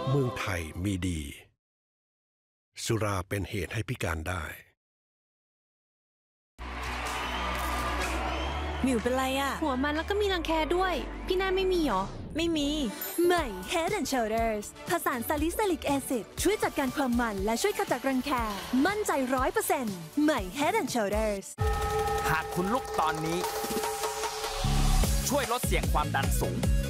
เมืองไทยมีดีสุราเป็นเหตุให้พิการได้หมิวเป็นไรอะหัวมันแล้วก็มีรังแคด้วยพี่น่าไม่มีหรอไม่มีใหม่ Head and Shoulders ผสานซาลิซิลิกแอซิดช่วยจัดการความมันและช่วยขจัดรังแคมั่นใจ 100% ใหม่ Head and Shoulders หากคุณลุกตอนนี้ช่วยลดเสี่ยงความดันสูง